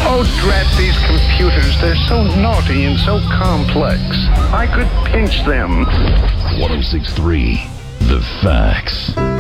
Oh, drat these computers. They're so naughty and so complex. I could pinch them. 1063 The Facts.